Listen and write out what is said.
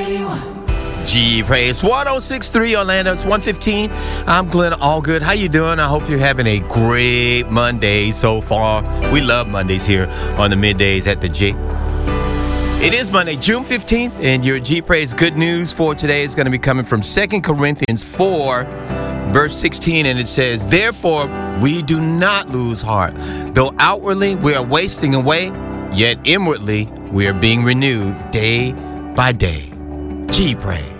G Praise 1063 Orlando. It's 115. I'm Glenn Allgood. How you doing? I hope you're having a great Monday so far. We love Mondays here on the middays at the G. It is Monday, June 15th, and your G Praise good news for today is going to be coming from 2 Corinthians 4, verse 16, and it says, "Therefore we do not lose heart. Though outwardly we are wasting away, yet inwardly we are being renewed day by day." G Praise.